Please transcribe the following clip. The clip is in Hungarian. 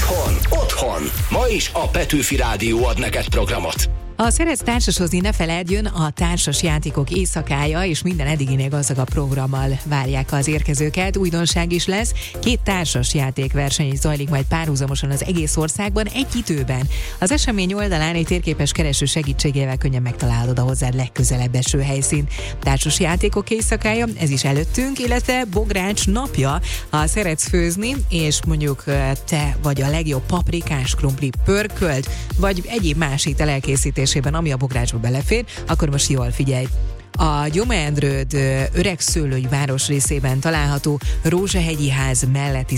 Otthon. Ma is a Petőfi Rádió ad neked programot. Ha szeretsz társasozni, ne feledd, jön a társas játékok éjszakája, és minden eddiginél gazdagabb programmal várják az érkezőket. Újdonság is lesz, 2 társas játékverseny is zajlik majd párhuzamosan az egész országban, egy időben. Az esemény oldalán egy térképes kereső segítségével könnyen megtalálod a hozzád legközelebb eső helyszín. Társas játékok éjszakája, ez is előttünk, illetve bogrács napja. Ha szeretsz főzni, és mondjuk te vagy a legjobb paprikás krumpli pörkölt, vagy egyéb más étel elkészítésében, ami a bográcsba belefér, akkor most jól figyelj. A Gyomendrőd öregszőlői városrészében található Rózsahegyi ház melletti